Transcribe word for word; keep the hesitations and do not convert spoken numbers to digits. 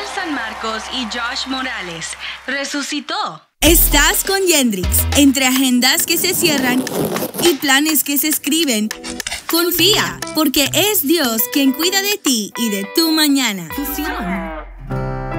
San Marcos y Josh Morales resucitó. Estás con Yendrix. Entre agendas que se cierran y planes que se escriben, confía, porque es Dios quien cuida de ti y de tu mañana. Fusión.